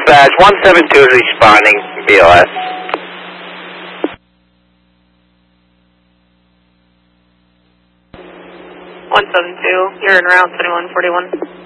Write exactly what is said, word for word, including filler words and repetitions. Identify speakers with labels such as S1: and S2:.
S1: Dispatch, one seven two is responding, B L S.
S2: one seven two, you're en route, twenty-one forty-one.